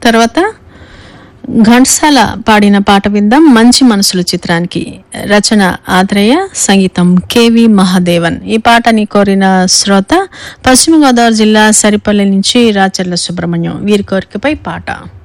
తర్వాత ఘంటసాల పాడిన పాట విందాం. మంచి మనసులు చిత్రానికి. రచన ఆత్రేయ, సంగీతం కేవి మహాదేవన్. ఈ పాటని కోరిన శ్రోత పశ్చిమ గోదావరి జిల్లా సరిపల్లి నుంచి రాచర్ల సుబ్రహ్మణ్యం. వీరి కోరికపై పాట.